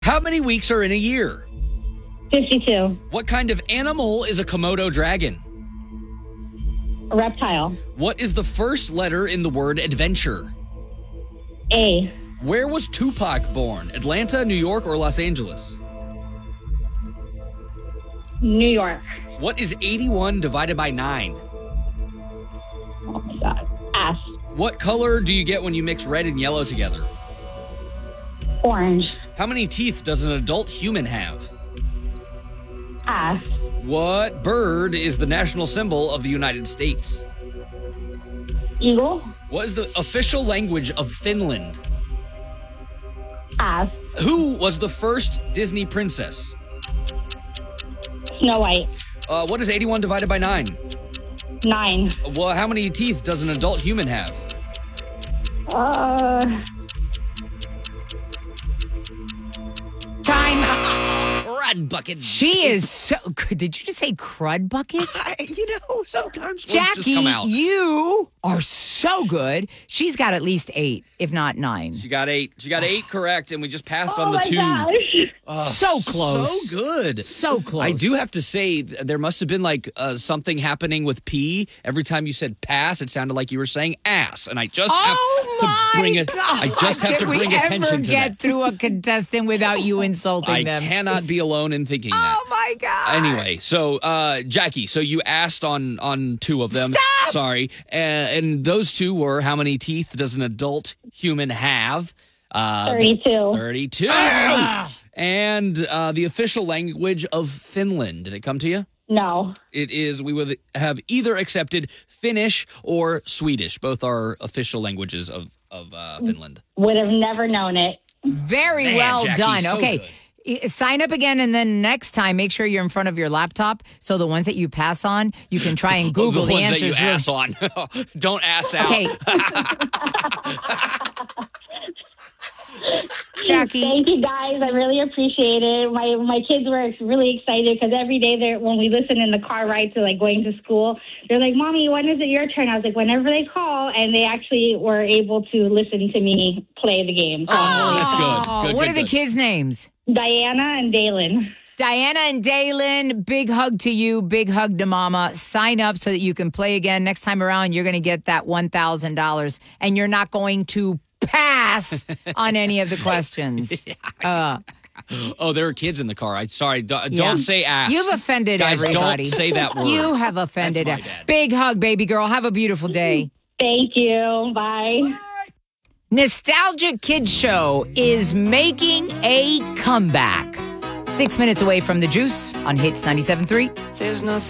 How many weeks are in a year? 52. What kind of animal is a Komodo dragon? A reptile. What is the first letter in the word adventure? A. Where was Tupac born? Atlanta, New York, or Los Angeles? New York. What is 81 divided by 9? Oh my God. Ass. What color do you get when you mix red and yellow together? Orange. How many teeth does an adult human have? Ass. What bird is the national symbol of the United States? Eagle. What is the official language of Finland? Ass. Who was the first Disney princess? Snow White. What is 81 divided by 9? 9. Well, how many teeth does an adult human have? Time. Crud buckets. She is so good. Did you just say crud buckets? Sometimes words just Jackie, come out. you are so good. She's got at least 8, if not 9. She got 8. She got 8 correct, and we just passed Oh on the my 2. gosh. So close. So good. So close. I do have to say, there must have been like something happening with P. Every time you said pass, it sounded like you were saying ass. And I just have to bring it. I just have to bring attention to get that. through a contestant without you insulting I them? cannot be alone in thinking that. Oh my God. Anyway, so Jackie, so you asked on 2 of them. Stop! Sorry. And those 2 were, how many teeth does an adult human have? 32. 32. And the official language of Finland. Did it come to you? No. It is, we would have either accepted Finnish or Swedish. Both are official languages of Finland. Would have never known it. Very Man, well Jackie, done. so Okay. Sign up again, and then next time, make sure you're in front of your laptop. So the ones that you pass on, you can try and Google the the ones answers. that you ass on. Don't ass out. Okay. Jackie. Thank you guys. I really appreciate it. My kids were really excited because every day when we listen in the car ride to like going to school, they're like, "Mommy, when is it your turn?" I was like, "Whenever they call," and they actually were able to listen to me play the game. So I'm really That's excited. good. What are the kids' names? Diana and Dalen. Diana and Dalen, big hug to you, big hug to Mama. Sign up so that you can play again. Next time around, you're going to get that $1,000, and you're not going to pass on any of the questions. Oh, there are kids in the car. Sorry, don't say ass. You've offended Guys, everybody. don't say that word. You have offended. That's my bad. Big hug, baby girl. Have a beautiful day. Thank you. Bye. Nostalgia Kids Show is making a comeback. 6 minutes away from the Juice on Hits 97.3. There's nothing